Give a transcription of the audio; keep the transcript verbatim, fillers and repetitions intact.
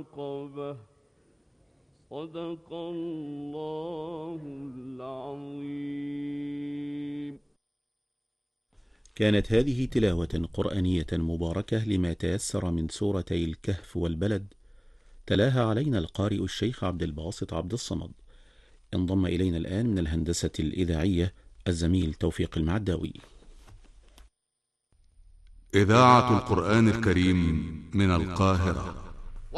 العقبة. صدق الله العظيم. كانت هذه تلاوة قرآنية مباركة لما تيسر من سورتي الكهف والبلد، تلاها علينا القارئ الشيخ عبد الباسط عبد الصمد. انضم إلينا الآن من الهندسة الإذاعية الزميل توفيق المعداوي. إذاعة القرآن الكريم من القاهرة.